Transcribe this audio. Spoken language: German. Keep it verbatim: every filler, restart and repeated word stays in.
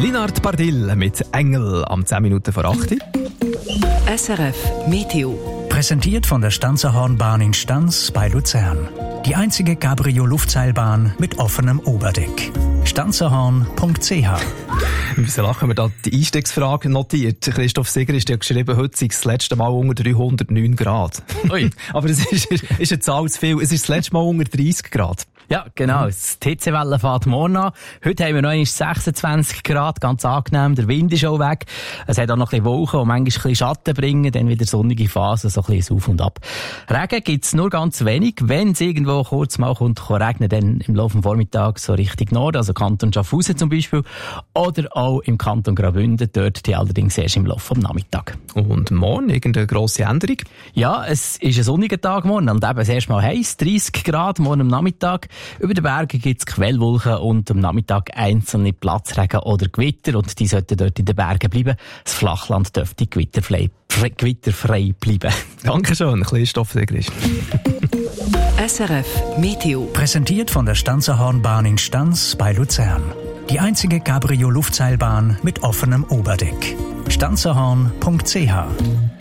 Linard Bardil mit Engel am zehn Minuten vor acht. S R F Meteo. Präsentiert von der Stanzerhornbahn in Stanz bei Luzern. Die einzige Cabrio-Luftseilbahn mit offenem Oberdeck. stanzerhorn punkt c h. Wir müssen lachen, wir da die Einstiegsfrage notiert. Christoph Seger ist ja geschrieben, heute sei es das letzte Mal unter dreihundertneun Grad. Ui. Aber es ist, ist eine Zahl zu viel. Es ist das letzte Mal unter dreißig Grad. Ja, genau. Die Hitzewelle fährt morgen an. Heute haben wir noch einmal sechsundzwanzig Grad, ganz angenehm. Der Wind ist auch weg. Es hat auch noch ein bisschen Wolken, die manchmal ein bisschen Schatten bringen, dann wieder sonnige Phasen, so ein bisschen auf und ab. Regen gibt's nur ganz wenig. Wenn es irgendwo kurz mal kommt, kann regnen, dann im Laufe des Vormittags so Richtung Norden, also Kanton Schaffhausen zum Beispiel, oder auch im Kanton Graubünden, dort die allerdings erst im Laufe des Nachmittags. Und morgen irgendeine grosse Änderung? Ja, es ist ein sonniger Tag morgen und eben erst mal heiß, dreißig Grad morgen am Nachmittag. Über den Bergen gibt es Quellwolken und am Nachmittag einzelne Platzregen oder Gewitter und die sollten dort in den Bergen bleiben. Das Flachland dürfte gewitterfrei, gewitterfrei bleiben. Dankeschön, Christoph Seger. S R F Meteo. Präsentiert von der Stanzerhornbahn in Stanz bei Luzern. Die einzige Cabrio-Luftseilbahn mit offenem Oberdeck. stanzerhorn punkt c h.